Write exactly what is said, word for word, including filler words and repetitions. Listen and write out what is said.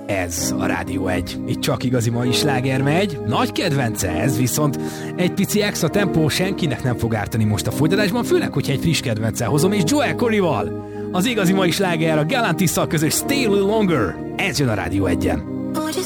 Ez a Rádió egy. Itt csak igazi mai sláger megy. Nagy kedvence ez, viszont egy pici extra tempó senkinek nem fog ártani most a folytatásban, főleg, hogyha egy friss kedvencel hozom, és Joel Corryval. Az igazi mai sláger a Galantisszal közös Stay a Little Longer. Ez jön a Rádió egyen.